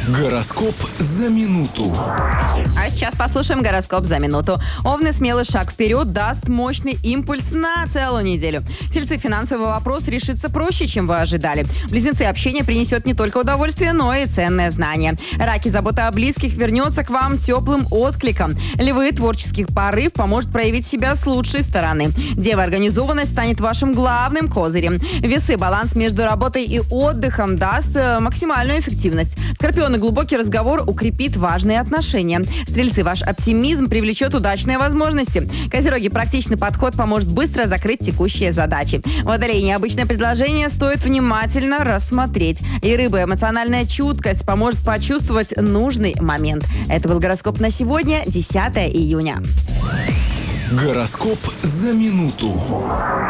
Гороскоп за минуту. А сейчас послушаем гороскоп за минуту. Овны, смелый шаг вперед даст мощный импульс на целую неделю. Тельцы, финансовый вопрос решится проще, чем вы ожидали. Близнецы, общение принесет не только удовольствие, но и ценное знание. Раки, забота о близких вернется к вам теплым откликом. Львы, творческий порыв поможет проявить себя с лучшей стороны. Девы, организованность станет вашим главным козырем. Весы, баланс между работой и отдыхом даст максимальную эффективность. Скорпионы, глубокий разговор укрепит важные отношения. Стрельцы, ваш оптимизм привлечет удачные возможности. Козероги, практичный подход поможет быстро закрыть текущие задачи. Водолеи, необычное предложение стоит внимательно рассмотреть. И рыбы, эмоциональная чуткость поможет почувствовать нужный момент. Это был гороскоп на сегодня, 10 июня. Гороскоп за минуту.